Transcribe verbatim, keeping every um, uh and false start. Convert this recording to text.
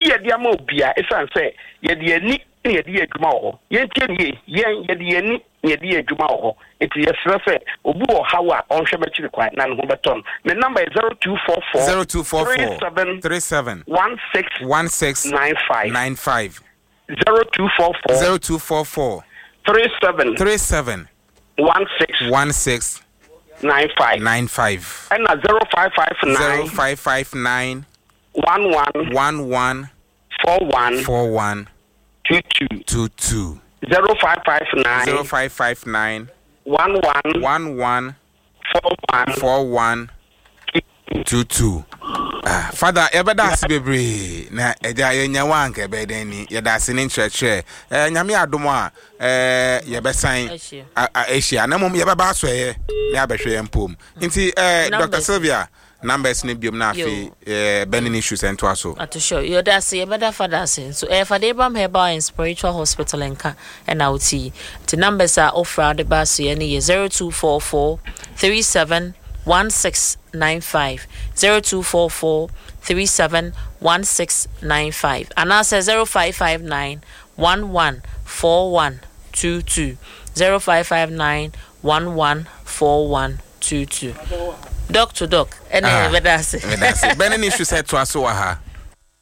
ye dia ma obia esan say ye de ani ye de adwuma ho ye ntie ye ye de ani ye de adwuma ho enti ye sra say obu o hawa on hwe ba chiri kwan na no beton me number is zero two four four zero two four four three seven one six one six nine five nine five zero two four four zero two four four three seven three seven one six one six nine five nine five and zero five five nine zero five five nine one one one one four one four one two two two two zero five five nine zero five five nine one one one one four one four one two two. Ah, Father, ebeda sibebre na eja yenya wanka ebeden ni yeda sene nchreche eh nyame adomo a eh yebesan Asia na mom yebeba so ye na abehwe empom nti eh Doctor Sylvia numbers ni biom na afi eh benin issues ento aso to show you that say better father say so eh for the Abraham Herbal and Spiritual Hospital enka and out the numbers are offered the bus any zero two four four three seven one six nine five zero two four four three seven one six nine five and answer zero five five nine one one four one two two zero five five nine one one four one two two. Doc to doc, and then that's it. Benin issue said to us,